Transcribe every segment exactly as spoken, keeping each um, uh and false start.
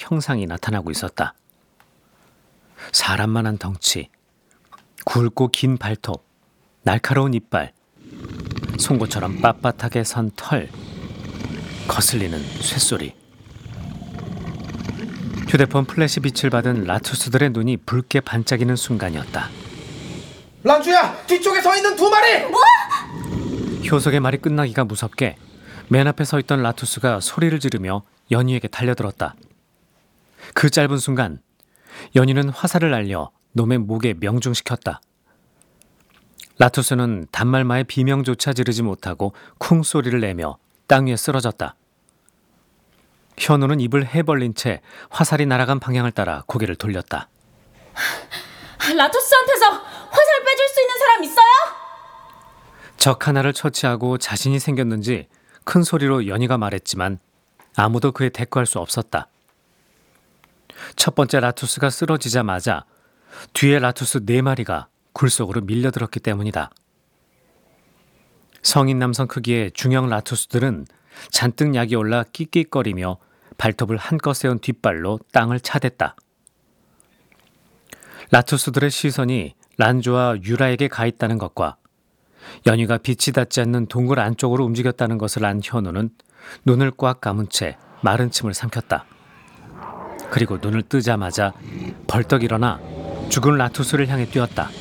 형상이 나타나고 있었다. 사람만한 덩치, 굵고 긴 발톱, 날카로운 이빨, 송곳처럼 빳빳하게 선 털, 거슬리는 쇳소리. 휴대폰 플래시 빛을 받은 라투스들의 눈이 붉게 반짝이는 순간이었다. 란주야! 뒤쪽에 서 있는 두 마리! 뭐? 효석의 말이 끝나기가 무섭게 맨 앞에 서 있던 라투스가 소리를 지르며 연희에게 달려들었다. 그 짧은 순간 연희는 화살을 날려 놈의 목에 명중시켰다. 라투스는 단말마의 비명조차 지르지 못하고 쿵 소리를 내며 땅 위에 쓰러졌다. 현우는 입을 해벌린 채 화살이 날아간 방향을 따라 고개를 돌렸다. 라투스한테서 화살 빼줄 수 있는 사람 있어요? 적 하나를 처치하고 자신이 생겼는지 큰 소리로 연희가 말했지만 아무도 그에 대꾸할 수 없었다. 첫 번째 라투스가 쓰러지자마자 뒤에 라투스 네 마리가 굴 속으로 밀려들었기 때문이다. 성인 남성 크기의 중형 라투스들은 잔뜩 약이 올라 끽끽거리며 발톱을 한껏 세운 뒷발로 땅을 차댔다. 라투스들의 시선이 란조와 유라에게 가 있다는 것과 연희가 빛이 닿지 않는 동굴 안쪽으로 움직였다는 것을 안 현우는 눈을 꽉 감은 채 마른 침을 삼켰다. 그리고 눈을 뜨자마자 벌떡 일어나 죽은 라투스를 향해 뛰었다.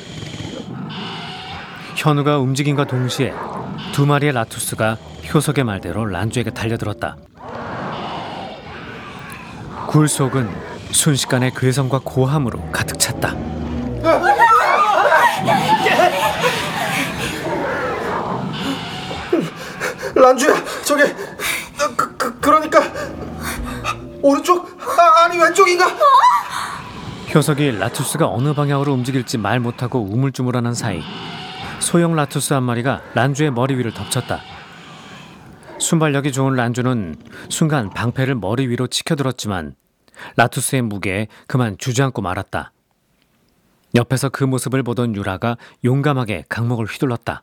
현우가 움직임과 동시에 두 마리의 라투스가 효석의 말대로 란주에게 달려들었다. 굴 속은 순식간에 괴성과 고함으로 가득 찼다. 란주야, 저게 그, 그, 그러니까 오른쪽? 아, 아니 왼쪽인가? 효석이 라투스가 어느 방향으로 움직일지 말 못하고 우물쭈물하는 사이 소형 라투스 한 마리가 란주의 머리 위를 덮쳤다. 순발력이 좋은 란주는 순간 방패를 머리 위로 치켜들었지만 라투스의 무게에 그만 주저앉고 말았다. 옆에서 그 모습을 보던 유라가 용감하게 강목을 휘둘렀다.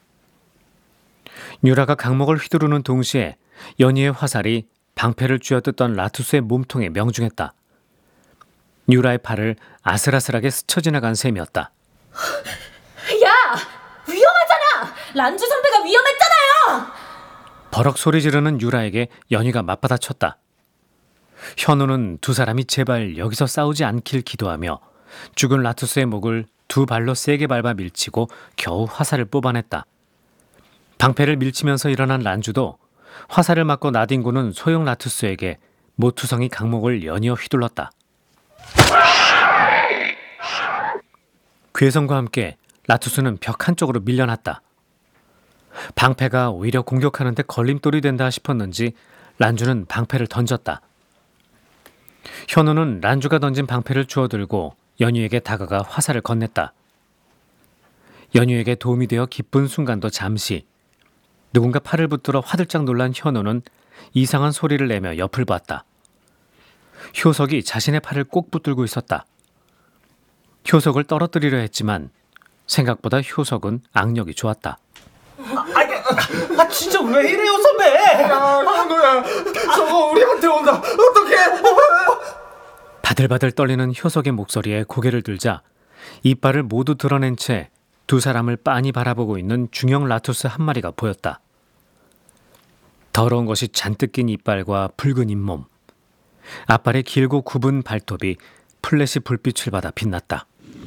유라가 강목을 휘두르는 동시에 연희의 화살이 방패를 쥐어뜯던 라투스의 몸통에 명중했다. 유라의 팔을 아슬아슬하게 스쳐 지나간 셈이었다. 야! 위험하잖아! 란주 선배가 위험했잖아요! 버럭 소리 지르는 유라에게 연희가 맞받아쳤다. 현우는 두 사람이 제발 여기서 싸우지 않길 기도하며 죽은 라투스의 목을 두 발로 세게 밟아 밀치고 겨우 화살을 뽑아냈다. 방패를 밀치면서 일어난 란주도 화살을 맞고 나뒹구는 소형 라투스에게 모투성이 강목을 연이어 휘둘렀다. 괴성과 함께 라투스는 벽 한쪽으로 밀려났다. 방패가 오히려 공격하는데 걸림돌이 된다 싶었는지 란주는 방패를 던졌다. 현우는 란주가 던진 방패를 주워들고 연희에게 다가가 화살을 건넸다. 연희에게 도움이 되어 기쁜 순간도 잠시. 누군가 팔을 붙들어 화들짝 놀란 현우는 이상한 소리를 내며 옆을 봤다. 효석이 자신의 팔을 꼭 붙들고 있었다. 효석을 떨어뜨리려 했지만 생각보다 효석은 악력이 좋았다. 아, 아 진짜 왜 이래요 선배? 야 현우야, 저거 우리한테 온다. 어떡해? 바들바들 떨리는 효석의 목소리에 고개를 들자 이빨을 모두 드러낸 채 두 사람을 빤히 바라보고 있는 중형 라투스 한 마리가 보였다. 더러운 것이 잔뜩 낀 이빨과 붉은 잇몸, 앞발의 길고 굽은 발톱이 플래시 불빛을 받아 빛났다.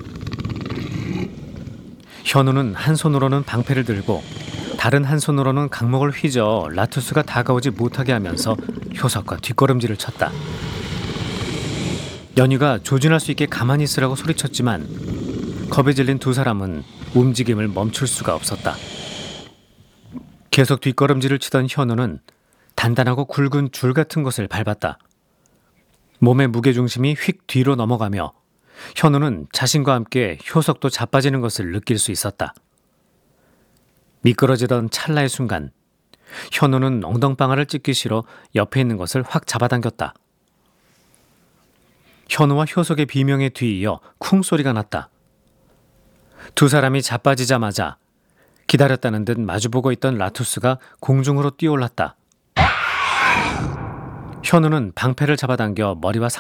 현우는 한 손으로는 방패를 들고 다른 한 손으로는 강목을 휘저 라투스가 다가오지 못하게 하면서 효석과 뒷걸음질을 쳤다. 연희가 조준할 수 있게 가만히 있으라고 소리쳤지만 겁에 질린 두 사람은 움직임을 멈출 수가 없었다. 계속 뒷걸음질을 치던 현우는 단단하고 굵은 줄 같은 것을 밟았다. 몸의 무게중심이 휙 뒤로 넘어가며 현우는 자신과 함께 효석도 자빠지는 것을 느낄 수 있었다. 미끄러지던 찰나의 순간 현우는 엉덩방아를 찢기 싫어 옆에 있는 것을 확 잡아당겼다. 현우와 효석의 비명에 뒤이어 쿵 소리가 났다. 두 사람이 자빠지자마자 기다렸다는 듯 마주보고 있던 라투스가 공중으로 뛰어올랐다. 현우는 방패를 잡아당겨 머리와